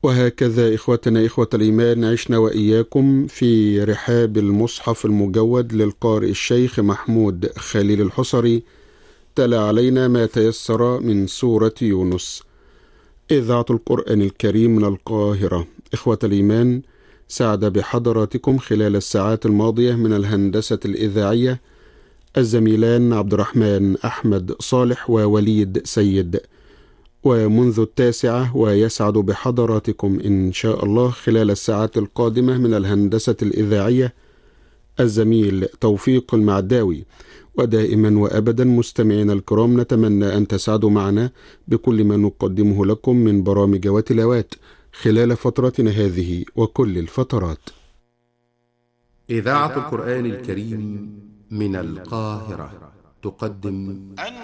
وهكذا إخوتنا إخوة الإيمان عشنا وإياكم في رحاب المصحف المجود للقارئ الشيخ محمود خليل الحصري، تلا علينا ما تيسر من سورة يونس. إذاعة القرآن الكريم من القاهرة. إخوة الإيمان، سعد بحضراتكم خلال الساعات الماضية من الهندسة الإذاعية الزميلان عبد الرحمن أحمد صالح ووليد سيد، ومنذ 9 ويسعد بحضراتكم إن شاء الله خلال الساعات القادمة من الهندسة الإذاعية الزميل توفيق المعداوي. ودائما وأبدا مستمعينا الكرام، نتمنى أن تسعدوا معنا بكل ما نقدمه لكم من برامج وتلاوات خلال فترتنا هذه وكل الفترات. إذاعة القرآن الكريم من القاهرة تقدم